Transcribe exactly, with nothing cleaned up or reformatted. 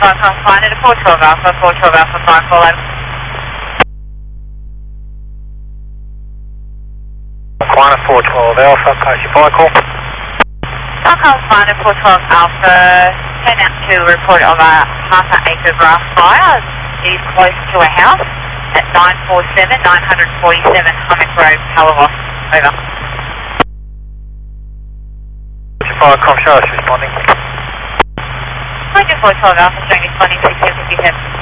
five Cross Line at four twelve Alpha, four twelve Alpha, five four eleven. Quanta four twelve Alpha, pass your fire call. five Cross Line at four twelve Alpha, turn out to report of a half an acre grass fire. It is close to a house at nine four seven, nine forty-seven Hummock Road, Palawas. Over. Fire call, show us responding. four twelve Alpha, showing responding six seven fifty-seven.